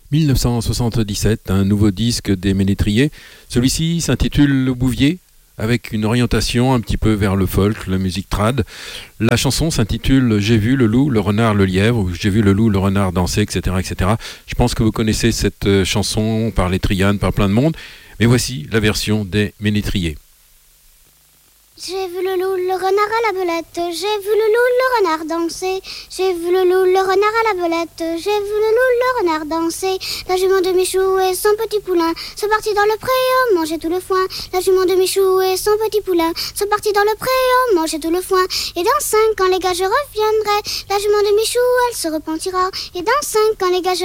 1977, un nouveau disque des Ménétriers. Celui-ci s'intitule Le Bouvier, avec une orientation un petit peu vers le folk, la musique trad. La chanson s'intitule J'ai vu le loup, le renard, le lièvre, ou J'ai vu le loup, le renard danser, etc., etc. Je pense que vous connaissez cette chanson par les Trianes, par plein de monde. Mais voici la version des Ménétriers. J'ai vu le loup, le renard à la belette, j'ai vu le loup, le renard danser. J'ai vu le loup, le renard à la belette, j'ai vu le loup, le renard danser. La jument de Michou et son petit poulain sont partis dans le préau manger tout le foin. La jument de Michou et son petit poulain sont partis dans le préau manger tout le foin. Et dans 5 ans les gars je reviendrai, la jument de Michou elle se repentira. Et dans 5 ans les gars je